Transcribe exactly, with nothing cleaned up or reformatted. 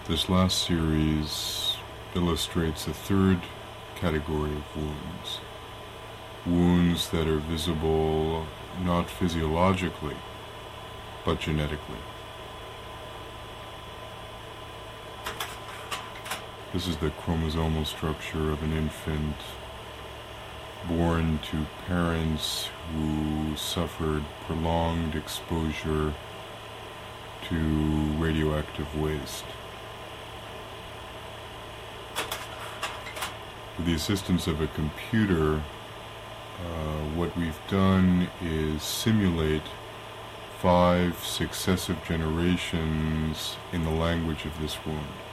This last series illustrates a third category of wounds. Wounds that are visible not physiologically, but genetically. This is the chromosomal structure of an infant born to parents who suffered prolonged exposure to radioactive waste. With the assistance of a computer, uh, what we've done is simulate five successive generations in the language of this wound.